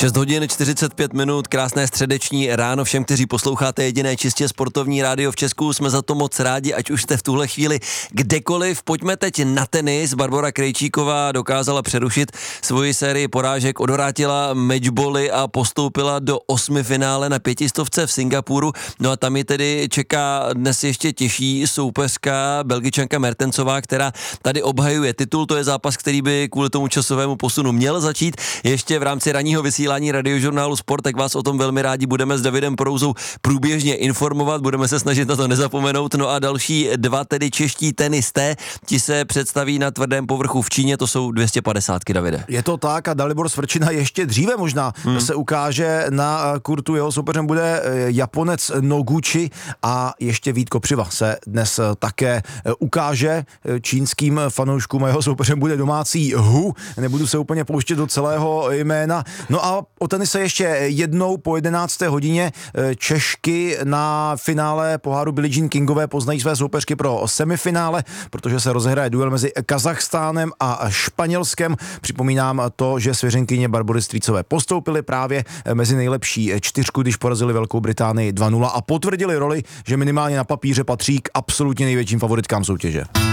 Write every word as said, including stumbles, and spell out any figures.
šest hodin čtyřicet pět minut, krásné středeční ráno všem, kteří posloucháte jediné čistě sportovní rádio v Česku. Jsme za to moc rádi, ať už jste v tuhle chvíli kdekoliv. Pojďme teď na tenis. Barbora Krejčíková dokázala přerušit svoji sérii porážek, odvrátila matchboly a postoupila do osmi finále na pětistovce v Singapuru. No a tam ji tedy čeká dnes ještě těžší soupeřka, Belgičanka Mertensová, která tady obhajuje titul. To je zápas, který by kvůli tomu časovému posunu měl začít ještě v rámci ranního vysílání radiožurnálu Sport, tak vás o tom velmi rádi budeme s Davidem Prouzou průběžně informovat, budeme se snažit na to nezapomenout. No a další dva tedy čeští tenisté, ti se představí na tvrdém povrchu v Číně, to jsou dvě stě padesátky, Davide. Je to tak a Dalibor Svrčina ještě dříve možná hmm. se ukáže na kurtu, jeho soupeřem bude Japonec Noguchi a ještě Vít Kopřiva se dnes také ukáže čínským fanouškům a jeho soupeřem bude domácí Hu, nebudu se úplně pouštět do celého jména. No a o tenise ještě jednou po jedenácté hodině Češky na finále poháru Billie Jean Kingové poznají své soupeřky pro semifinále, protože se rozehraje duel mezi Kazachstánem a Španělskem. Připomínám to, že svěřenkyně Barbory Strýcové postoupily právě mezi nejlepší čtyřku, když porazili Velkou Británii dva nula a potvrdili roli, že minimálně na papíře patří k absolutně největším favoritkám soutěže.